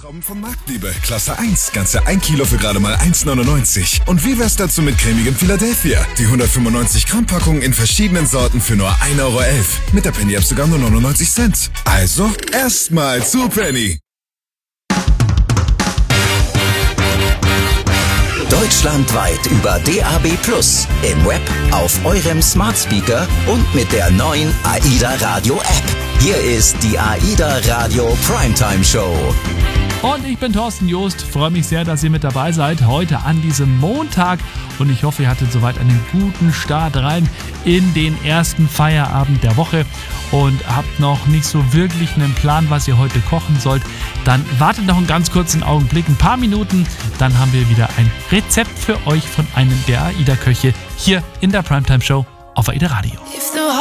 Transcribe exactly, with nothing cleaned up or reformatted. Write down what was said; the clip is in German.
Trauben von Marktliebe, Klasse eins, ganze ein Kilo für gerade mal eins neunundneunzig. Und wie wär's dazu mit cremigem Philadelphia? Die hundertfünfundneunzig Gramm Packung in verschiedenen Sorten für nur ein Euro elf. Mit der Penny App sogar nur neunundneunzig Cent. Also, erstmal zu Penny. Deutschlandweit über D A B plus, im Web, auf eurem Smart Speaker und mit der neuen AIDA Radio App. Hier ist die AIDA Radio Primetime Show. Und ich bin Thorsten Joost, freue mich sehr, dass ihr mit dabei seid, heute an diesem Montag. Und ich hoffe, ihr hattet soweit einen guten Start rein in den ersten Feierabend der Woche und habt noch nicht so wirklich einen Plan, was ihr heute kochen sollt. Dann wartet noch einen ganz kurzen Augenblick, ein paar Minuten, dann haben wir wieder ein Rezept für euch von einem der AIDA-Köche hier in der Primetime Show auf AIDA Radio.